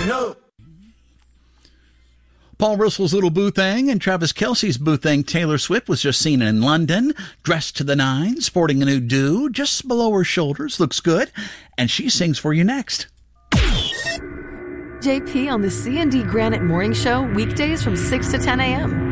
ho. Paul Russell's little boo thing and Travis Kelce's boo thing Taylor Swift was just seen in London, dressed to the nines, sporting a new do just below her shoulders. Looks good. And she sings for you next. JP on the C&D Granite Morning Show, weekdays from 6 to 10 a.m.